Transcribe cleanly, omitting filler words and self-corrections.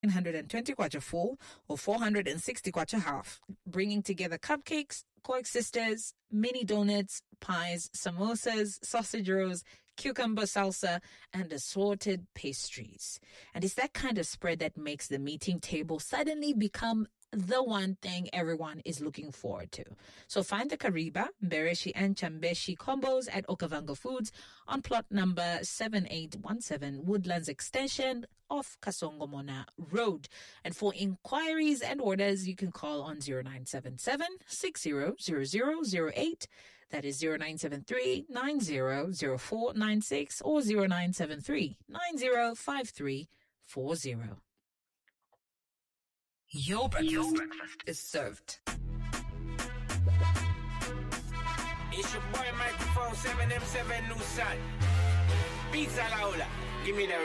920 kwacha full or 460 kwacha half, bringing together cupcakes, coexisters, mini donuts, pies, samosas, sausage rolls, cucumber salsa, and assorted pastries. And it's that kind of spread that makes the meeting table suddenly become the one thing everyone is looking forward to. So find the Kariba, Mbereshi, and Chambeshi combos at Okavango Foods on plot number 7817 Woodlands Extension off Kasongomona Road. And for inquiries and orders, you can call on 0977 600008. That is 0973 900496 or 0973 905340. Your breakfast is served. It's your boy Microphone 7M7 New Sun. Pizza Laula. Give me the